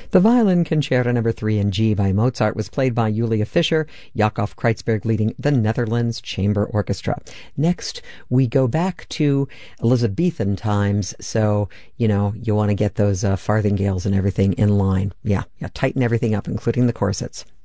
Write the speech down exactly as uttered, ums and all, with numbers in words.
The Violin Concerto Number three in G by Mozart was played by Julia Fischer, Jakob Kreutzberg leading the Netherlands Chamber Orchestra. Next, we go back to Elizabethan times, so, you know, you want to get those uh, farthingales and everything in line. Yeah, yeah, tighten everything up, including the corsets.